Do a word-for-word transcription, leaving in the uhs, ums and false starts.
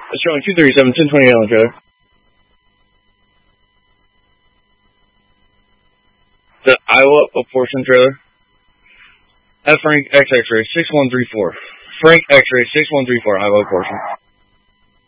It's showing two thirty-seven, ten twenty-eight on the trailer. The Iowa portion trailer. F Frank X X-ray six one three four. Frank X-ray six one three four, Iowa portion.